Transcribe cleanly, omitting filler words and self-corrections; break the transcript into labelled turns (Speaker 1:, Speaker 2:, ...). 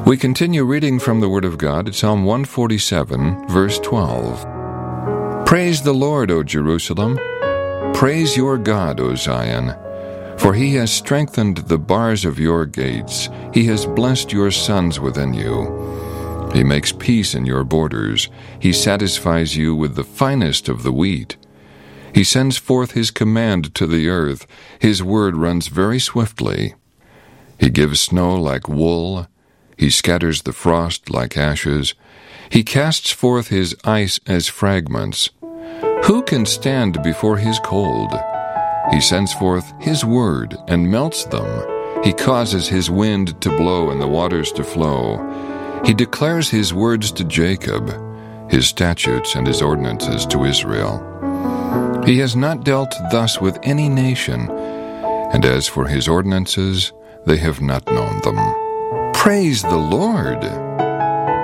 Speaker 1: We continue reading from the Word of God at Psalm 147, verse 12. Praise the Lord, O Jerusalem. Praise your God, O Zion. For he has strengthened the bars of your gates. He has blessed your sons within you. He makes peace in your borders. He satisfies you with the finest of the wheat. He sends forth his command to the earth. His word runs very swiftly. He gives snow like wool. He scatters the frost like ashes. He casts forth his ice as fragments. Who can stand before his cold? He sends forth his word and melts them. He causes his wind to blow and the waters to flow. He declares his words to Jacob, his statutes and his ordinances to Israel. He has not dealt thus with any nation, and as for his ordinances, they have not known them. Praise the Lord!